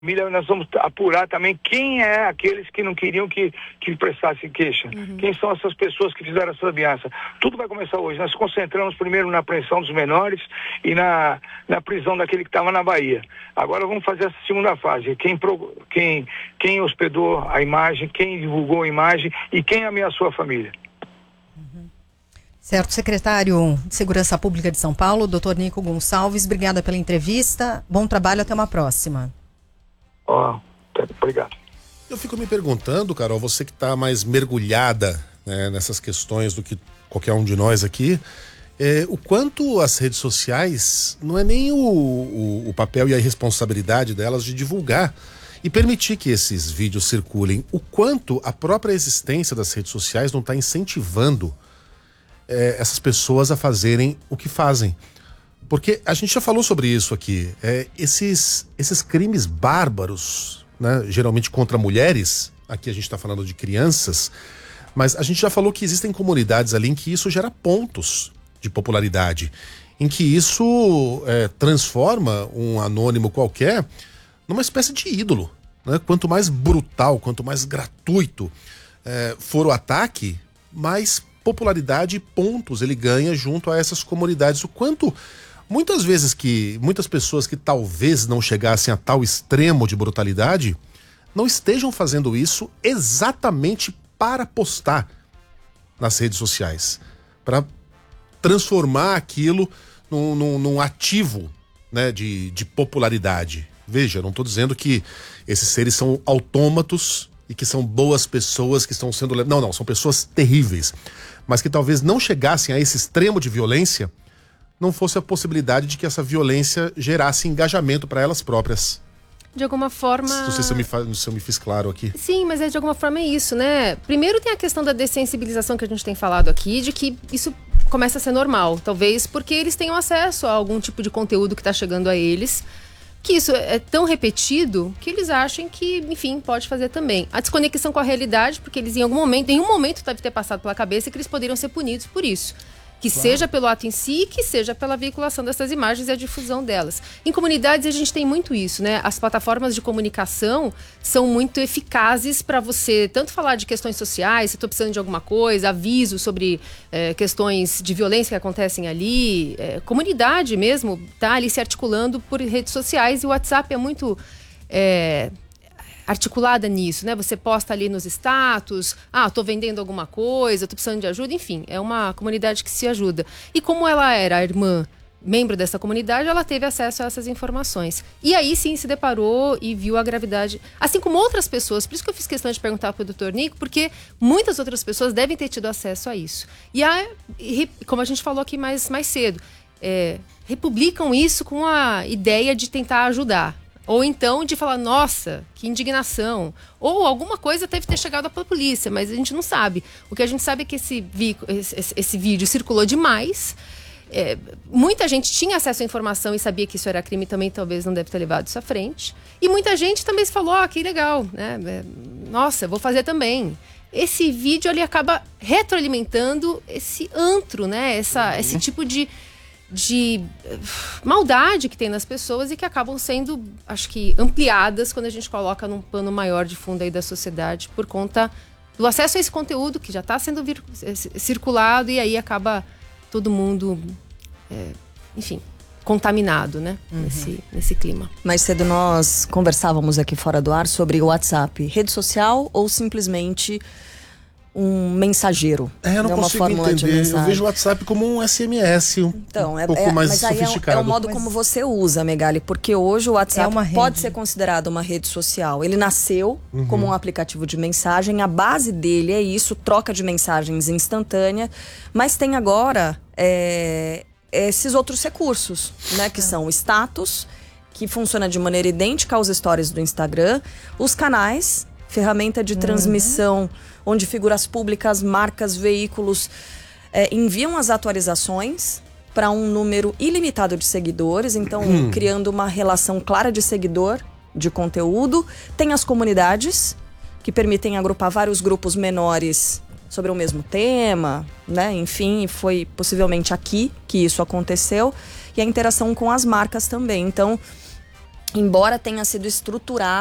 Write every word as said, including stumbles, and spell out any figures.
família, nós vamos apurar também quem é aqueles que não queriam que, que prestasse queixa. Uhum. Quem são essas pessoas que fizeram essa ameaça. Tudo vai começar hoje. Nós concentramos primeiro na apreensão dos menores e na, na prisão daquele que estava na Bahia. Agora vamos fazer essa segunda fase. Quem, pro, quem, quem hospedou a imagem, quem divulgou a imagem e quem ameaçou a família. Certo, secretário de Segurança Pública de São Paulo, doutor Nico Gonçalves, obrigada pela entrevista. Bom trabalho, até uma próxima. Ó, oh, obrigado. Eu fico me perguntando, Carol, você que está mais mergulhada, né, nessas questões do que qualquer um de nós aqui, é, o quanto as redes sociais não é nem o, o, o papel e a responsabilidade delas de divulgar e permitir que esses vídeos circulem, o quanto a própria existência das redes sociais não está incentivando é, essas pessoas a fazerem o que fazem. Porque a gente já falou sobre isso aqui, é, esses, esses crimes bárbaros, né, geralmente contra mulheres, aqui a gente está falando de crianças, mas a gente já falou que existem comunidades ali em que isso gera pontos de popularidade, em que isso é, transforma um anônimo qualquer numa espécie de ídolo, né? Quanto mais brutal, quanto mais gratuito é, for o ataque, mais popularidade e pontos ele ganha junto a essas comunidades. O quanto... Muitas vezes que, muitas pessoas que talvez não chegassem a tal extremo de brutalidade, não estejam fazendo isso exatamente para postar nas redes sociais, para transformar aquilo num, num, num ativo, né, de, de popularidade. Veja, eu não estou dizendo que esses seres são autômatos e que são boas pessoas que estão sendo... Não, não, são pessoas terríveis, mas que talvez não chegassem a esse extremo de violência não fosse a possibilidade de que essa violência gerasse engajamento para elas próprias. De alguma forma... Não sei se eu, me fa... se eu me fiz claro aqui. Sim, mas é, de alguma forma é isso, né? Primeiro tem a questão da dessensibilização que a gente tem falado aqui, de que isso começa a ser normal. Talvez porque eles tenham acesso a algum tipo de conteúdo que está chegando a eles, que isso é tão repetido que eles acham que, enfim, pode fazer também. A desconexão com a realidade, porque eles em algum momento, em um momento deve ter passado pela cabeça que eles poderiam ser punidos por isso. Que claro. Seja pelo ato em si, que seja pela veiculação dessas imagens e a difusão delas. Em comunidades a gente tem muito isso, né? As plataformas de comunicação são muito eficazes para você tanto falar de questões sociais, se estou precisando de alguma coisa, aviso sobre é, questões de violência que acontecem ali. É, comunidade mesmo tá ali se articulando por redes sociais e o WhatsApp é muito... É, articulada nisso, né? Você posta ali nos status, ah, tô vendendo alguma coisa, tô precisando de ajuda, enfim, é uma comunidade que se ajuda. E como ela era a irmã, membro dessa comunidade, ela teve acesso a essas informações. E aí sim se deparou e viu a gravidade, assim como outras pessoas, por isso que eu fiz questão de perguntar pro doutor Nico, porque muitas outras pessoas devem ter tido acesso a isso. E, a, e como a gente falou aqui mais, mais cedo, é, republicam isso com a ideia de tentar ajudar. Ou então de falar, nossa, que indignação. Ou alguma coisa deve ter chegado para a polícia, mas a gente não sabe. O que a gente sabe é que esse, vi- esse, esse vídeo circulou demais. É, muita gente tinha acesso à informação e sabia que isso era crime também, talvez não deve ter levado isso à frente. E muita gente também se falou, ah, que legal, né? É, nossa, vou fazer também. Esse vídeo ali acaba retroalimentando esse antro, né? Essa, esse tipo de... de maldade que tem nas pessoas e que acabam sendo, acho que, ampliadas quando a gente coloca num pano maior de fundo aí da sociedade por conta do acesso a esse conteúdo que já está sendo vir, circulado e aí acaba todo mundo, é, enfim, contaminado, né, uhum. nesse, nesse clima. Mais cedo nós conversávamos aqui fora do ar sobre o WhatsApp, rede social ou simplesmente um mensageiro. É, eu não uma consigo entender. Eu vejo o WhatsApp como um S M S um, então, é, um pouco é, mais mas aí sofisticado. É o, é o modo mas... como você usa, Megali, porque hoje o WhatsApp é uma pode rede. ser considerado uma rede social. Ele nasceu uhum. como um aplicativo de mensagem, a base dele é isso, troca de mensagens instantânea, mas tem agora é, esses outros recursos, né, que são o status, que funciona de maneira idêntica aos stories do Instagram, os canais, ferramenta de transmissão, uhum. onde figuras públicas, marcas, veículos é, enviam as atualizações para um número ilimitado de seguidores, então hum. criando uma relação clara de seguidor, de conteúdo. Tem as comunidades, que permitem agrupar vários grupos menores sobre o mesmo tema, né? Enfim, foi possivelmente aqui que isso aconteceu. E a interação com as marcas também. Então, embora tenha sido estruturado